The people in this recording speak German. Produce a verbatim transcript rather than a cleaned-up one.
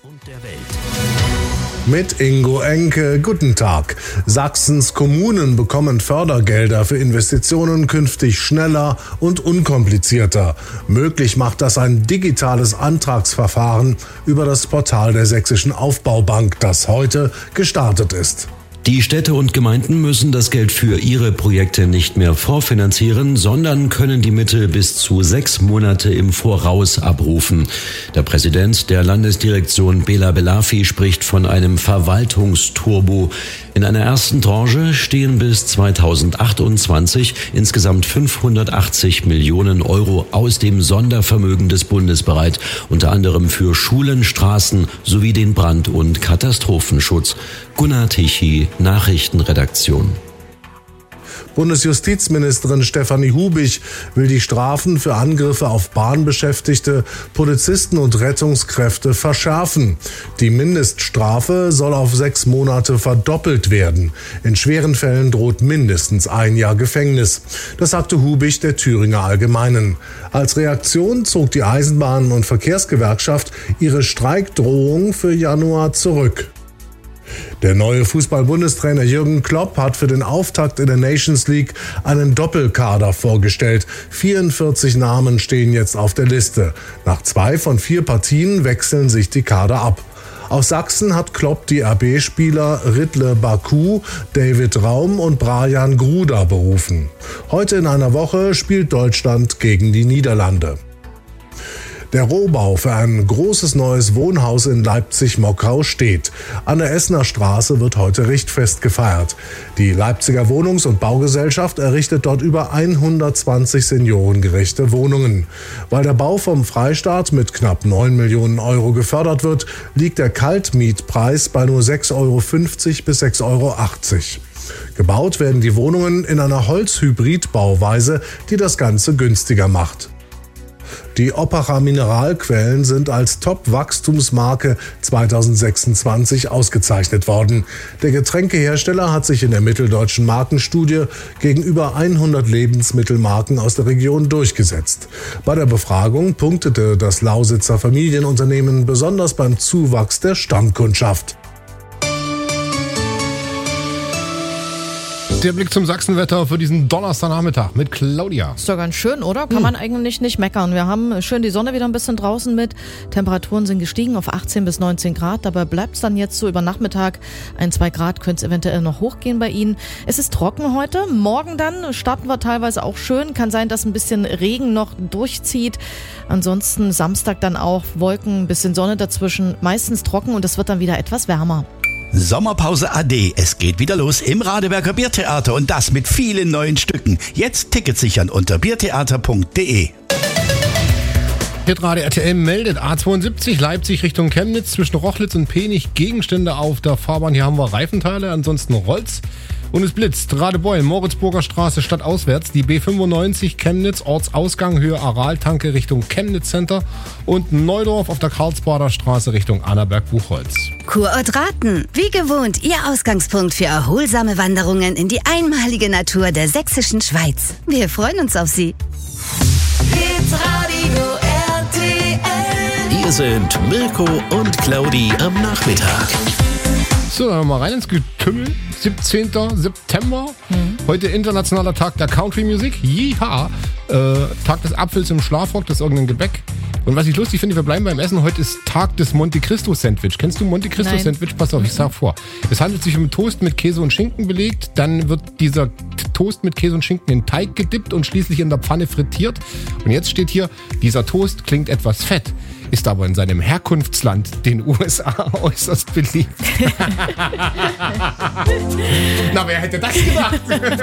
und der Welt. Mit Ingo Enke, guten Tag. Sachsens Kommunen bekommen Fördergelder für Investitionen künftig schneller und unkomplizierter. Möglich macht das ein digitales Antragsverfahren über das Portal der Sächsischen Aufbaubank, das heute gestartet ist. Die Städte und Gemeinden müssen das Geld für ihre Projekte nicht mehr vorfinanzieren, sondern können die Mittel bis zu sechs Monate im Voraus abrufen. Der Präsident der Landesdirektion Bela Belafi spricht von einem Verwaltungsturbo. In einer ersten Tranche stehen bis zweitausendachtundzwanzig insgesamt fünfhundertachtzig Millionen Euro aus dem Sondervermögen des Bundes bereit, unter anderem für Schulen, Straßen sowie den Brand- und Katastrophenschutz. Gunnar Tichy, Nachrichtenredaktion. Bundesjustizministerin Stefanie Hubich will die Strafen für Angriffe auf Bahnbeschäftigte, Polizisten und Rettungskräfte verschärfen. Die Mindeststrafe soll auf sechs Monate verdoppelt werden. In schweren Fällen droht mindestens ein Jahr Gefängnis. Das sagte Hubich der Thüringer Allgemeinen. Als Reaktion zog die Eisenbahn- und Verkehrsgewerkschaft ihre Streikdrohung für Januar zurück. Der neue Fußball-Bundestrainer Jürgen Klopp hat für den Auftakt in der Nations League einen Doppelkader vorgestellt. vierundvierzig Namen stehen jetzt auf der Liste. Nach zwei von vier Partien wechseln sich die Kader ab. Aus Sachsen hat Klopp die R B-Spieler Riedle Baku, David Raum und Brajan Gruda berufen. Heute in einer Woche spielt Deutschland gegen die Niederlande. Der Rohbau für ein großes neues Wohnhaus in Leipzig-Mockau steht. An der Essener Straße wird heute Richtfest gefeiert. Die Leipziger Wohnungs- und Baugesellschaft errichtet dort über hundertzwanzig seniorengerechte Wohnungen. Weil der Bau vom Freistaat mit knapp neun Millionen Euro gefördert wird, liegt der Kaltmietpreis bei nur sechs Euro fünfzig bis sechs Euro achtzig. Gebaut werden die Wohnungen in einer Holzhybrid-Bauweise, die das Ganze günstiger macht. Die Oppacher Mineralquellen sind als Top-Wachstumsmarke zweitausendsechsundzwanzig ausgezeichnet worden. Der Getränkehersteller hat sich in der mitteldeutschen Markenstudie gegenüber hundert Lebensmittelmarken aus der Region durchgesetzt. Bei der Befragung punktete das Lausitzer Familienunternehmen besonders beim Zuwachs der Stammkundschaft. Der Blick zum Sachsenwetter für diesen Donnerstagnachmittag mit Claudia. Ist doch ganz schön, oder? Kann hm. man eigentlich nicht meckern. Wir haben schön die Sonne wieder ein bisschen draußen mit. Temperaturen sind gestiegen auf achtzehn bis neunzehn Grad. Dabei bleibt es dann jetzt so über Nachmittag. Ein, zwei Grad könnte es eventuell noch hochgehen bei Ihnen. Es ist trocken heute. Morgen dann starten wir teilweise auch schön. Kann sein, dass ein bisschen Regen noch durchzieht. Ansonsten Samstag dann auch Wolken, ein bisschen Sonne dazwischen. Meistens trocken und es wird dann wieder etwas wärmer. Sommerpause A D. Es geht wieder los im Radeberger Biertheater und das mit vielen neuen Stücken. Jetzt Tickets sichern unter biertheater punkt de. Hitradio R T L meldet A zweiundsiebzig Leipzig Richtung Chemnitz zwischen Rochlitz und Penich Gegenstände auf der Fahrbahn. Hier haben wir Reifenteile, ansonsten Rollz. Und es blitzt. Radebeul, Moritzburger Straße stadtauswärts. Die B fünfundneunzig Chemnitz, Ortsausgang, Höhe Araltanke Richtung Chemnitz Center. Und Neudorf auf der Karlsbader Straße Richtung Annaberg-Buchholz. Kurort Raten. Wie gewohnt, Ihr Ausgangspunkt für erholsame Wanderungen in die einmalige Natur der sächsischen Schweiz. Wir freuen uns auf Sie. Hitradio R T L. Hier sind Mirko und Claudi am Nachmittag. So, dann mal rein ins Getümmel. siebzehnten September. Mhm. Heute internationaler Tag der Country Music. Jiha. Äh, Tag des Apfels im Schlafrock, das ist irgendein Gebäck. Und was ich lustig finde, wir bleiben beim Essen. Heute ist Tag des Monte Cristo Sandwich. Kennst du Monte Cristo Nein. Sandwich? Pass auf, ich sag vor. Es handelt sich um Toast mit Käse und Schinken belegt. Dann wird dieser Toast mit Käse und Schinken in Teig gedippt und schließlich in der Pfanne frittiert. Und jetzt steht hier, dieser Toast klingt etwas fett, ist aber in seinem Herkunftsland, den U S A, äußerst beliebt. Na, wer hätte das gedacht?